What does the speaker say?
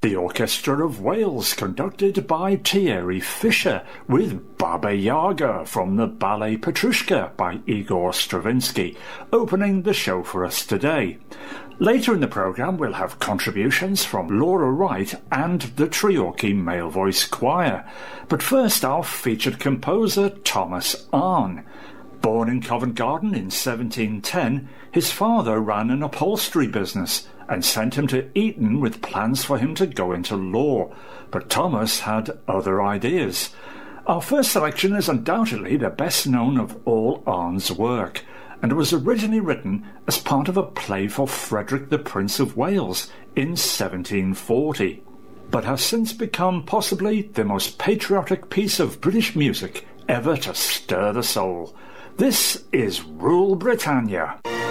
The Orchestra of Wales, conducted by Thierry Fischer, with Baba Yaga from the ballet Petrushka by Igor Stravinsky, opening the show for us today. Later in the programme we'll have contributions from Laura Wright and the Treorchy Male Voice Choir. But first our featured composer Thomas Arne. Born in Covent Garden in 1710, his father ran an upholstery business and sent him to Eton with plans for him to go into law, but Thomas had other ideas. Our first selection is undoubtedly the best known of all Arne's work, and was originally written as part of a play for Frederick the Prince of Wales in 1740, but has since become possibly the most patriotic piece of British music ever to stir the soul. This is Rule Britannia.